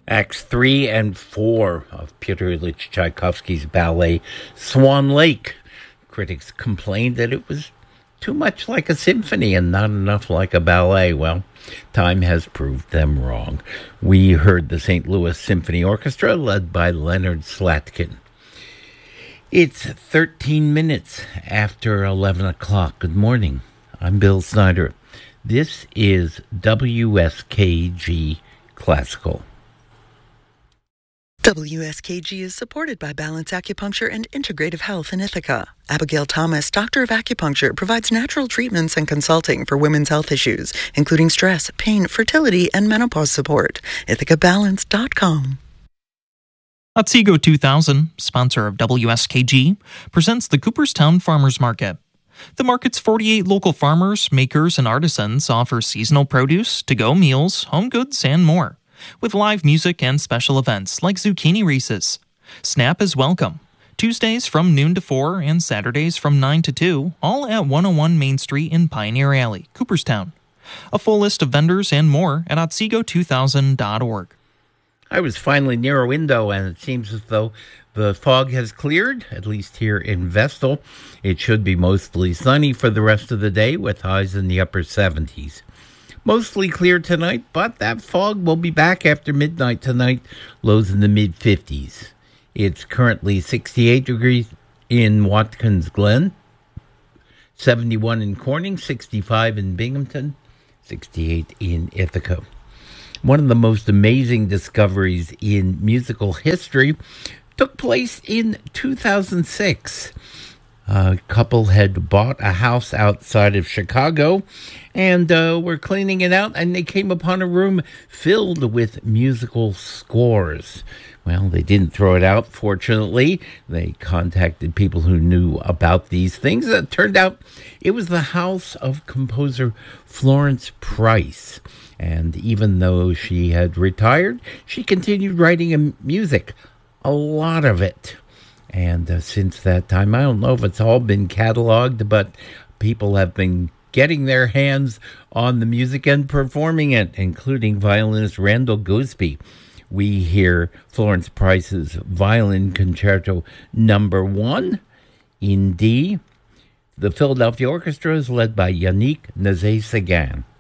Acts 3 and 4 of Pyotr Ilyich Tchaikovsky's ballet Swan Lake. Critics complained that it was too much like a symphony and not enough like a ballet. Well, time has proved them wrong. We heard the St. Louis Symphony Orchestra led by Leonard Slatkin. It's 13 minutes after 11 o'clock. Good morning. I'm Bill Snyder. This is WSKG Classical. WSKG is supported by Balance Acupuncture and Integrative Health in Ithaca. Abigail Thomas, Doctor of Acupuncture, provides natural treatments and consulting for women's health issues, including stress, pain, fertility, and menopause support. IthacaBalance.com. Otsego 2000, sponsor of WSKG, presents the Cooperstown Farmers Market. The market's 48 local farmers, makers, and artisans offer seasonal produce, to-go meals, home goods, and more, with live music and special events like zucchini races. SNAP is welcome. Tuesdays from noon to 4 and Saturdays from 9 to 2, all at 101 Main Street in Pioneer Alley, Cooperstown. A full list of vendors and more at otsego2000.org. I was finally near a window, and it seems as though the fog has cleared, at least here in Vestal. It should be mostly sunny for the rest of the day, with highs in the upper 70s. Mostly clear tonight, but that fog will be back after midnight tonight, lows in the mid-50s. It's currently 68 degrees in Watkins Glen, 71 in Corning, 65 in Binghamton, 68 in Ithaca. One of the most amazing discoveries in musical history took place in 2006. A couple had bought a house outside of Chicago and were cleaning it out, and they came upon a room filled with musical scores. Well, they didn't throw it out, fortunately. They contacted people who knew about these things. It turned out it was the house of composer Florence Price. And even though she had retired, she continued writing music, a lot of it. And since that time, I don't know if it's all been cataloged, but people have been getting their hands on the music and performing it, including violinist Randall Gooseby. We hear Florence Price's Violin Concerto Number 1 in D. The Philadelphia Orchestra is led by Yannick Nézet-Séguin.